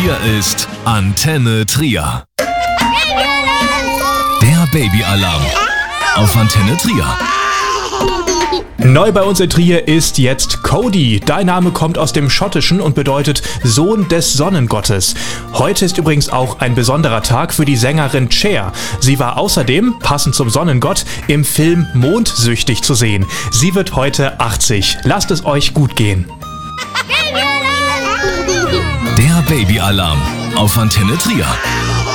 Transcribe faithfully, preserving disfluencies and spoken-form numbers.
Hier ist Antenne Trier. Der Babyalarm auf Antenne Trier. Neu bei uns in Trier ist jetzt Cody. Dein Name kommt aus dem Schottischen und bedeutet Sohn des Sonnengottes. Heute ist übrigens auch ein besonderer Tag für die Sängerin Cher. Sie war außerdem, passend zum Sonnengott, im Film Mondsüchtig zu sehen. Sie wird heute achtzig. Lasst es euch gut gehen. Der Babyalarm auf Antenne Trier.